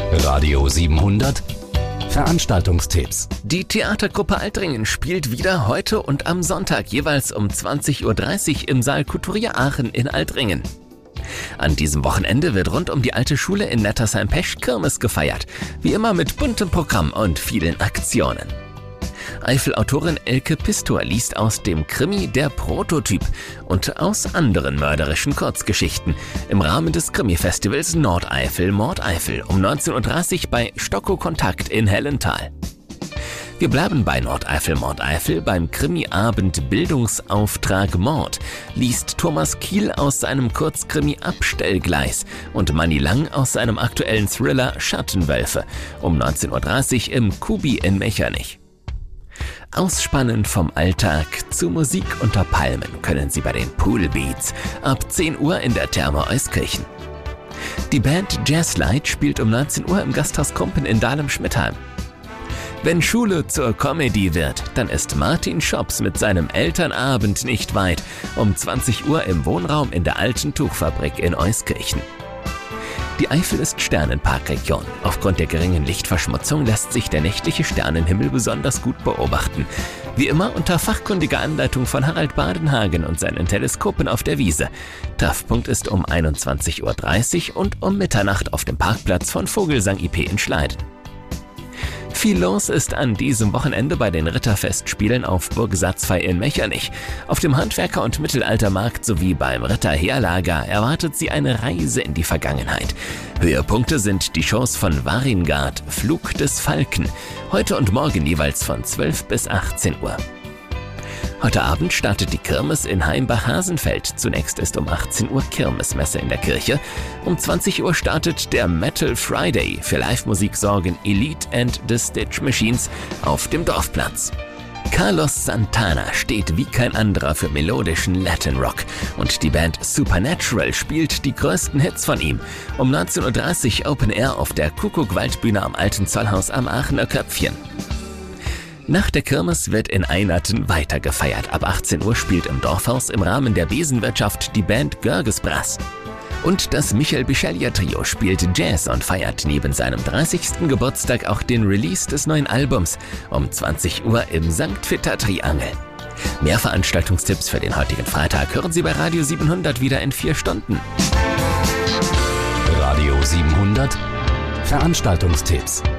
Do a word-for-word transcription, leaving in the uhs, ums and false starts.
Radio siebenhundert Veranstaltungstipps. Die Theatergruppe Altringen spielt wieder heute und am Sonntag jeweils um zwanzig Uhr dreißig im Saal Couturier Aachen in Altringen. An diesem Wochenende wird rund um die alte Schule in Nettersheim-Pesch Kirmes gefeiert, wie immer mit buntem Programm und vielen Aktionen. Eifel-Autorin Elke Pistor liest aus dem Krimi Der Prototyp und aus anderen mörderischen Kurzgeschichten im Rahmen des Krimi-Festivals Nordeifel Mordeifel um neunzehn Uhr dreißig bei Stocko Kontakt in Hellenthal. Wir bleiben bei Nordeifel Mordeifel. Beim Krimi-Abend Bildungsauftrag Mord liest Thomas Kiel aus seinem Kurzkrimi Abstellgleis und Manni Lang aus seinem aktuellen Thriller Schattenwölfe um neunzehn Uhr dreißig im Kubi in Mechernich. Ausspannen vom Alltag zu Musik unter Palmen können Sie bei den Poolbeats ab zehn Uhr in der Therme Euskirchen. Die Band Jazzlight spielt um neunzehn Uhr im Gasthaus Kumpen in Dahlem-Schmidtheim. Wenn Schule zur Comedy wird, dann ist Martin Schops mit seinem Elternabend nicht weit, um zwanzig Uhr im Wohnraum in der alten Tuchfabrik in Euskirchen. Die Eifel ist Sternenparkregion. Aufgrund der geringen Lichtverschmutzung lässt sich der nächtliche Sternenhimmel besonders gut beobachten. Wie immer unter fachkundiger Anleitung von Harald Badenhagen und seinen Teleskopen auf der Wiese. Treffpunkt ist um einundzwanzig Uhr dreißig und um Mitternacht auf dem Parkplatz von Vogelsang I P in Schleiden. Viel los ist an diesem Wochenende bei den Ritterfestspielen auf Burg Satzfey in Mechernich. Auf dem Handwerker- und Mittelaltermarkt sowie beim Ritterheerlager erwartet Sie eine Reise in die Vergangenheit. Höhepunkte sind die Shows von Varingard, Flug des Falken, heute und morgen jeweils von zwölf bis achtzehn Uhr. Heute Abend startet die Kirmes in Heimbach-Hasenfeld. Zunächst ist um achtzehn Uhr Kirmesmesse in der Kirche. Um zwanzig Uhr startet der Metal Friday. Für Live-Musik sorgen Elite and the Stitch Machines auf dem Dorfplatz. Carlos Santana steht wie kein anderer für melodischen Latin Rock und die Band Supernatural spielt die größten Hits von ihm. Um neunzehn Uhr dreißig Open Air auf der Kuckuck-Waldbühne am Alten Zollhaus am Aachener Köpfchen. Nach der Kirmes wird in Einerten weiter gefeiert. Ab achtzehn Uhr spielt im Dorfhaus im Rahmen der Besenwirtschaft die Band Görges Brass. Und das Michael Bichelia Trio spielt Jazz und feiert neben seinem dreißigsten Geburtstag auch den Release des neuen Albums um zwanzig Uhr im Sankt Vita Triangel. Mehr Veranstaltungstipps für den heutigen Freitag hören Sie bei Radio siebenhundert wieder in vier Stunden. Radio siebenhundert Veranstaltungstipps.